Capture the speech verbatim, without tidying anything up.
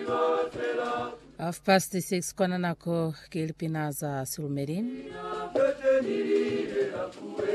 Half past six kwana nako kilipina za Sulmerin.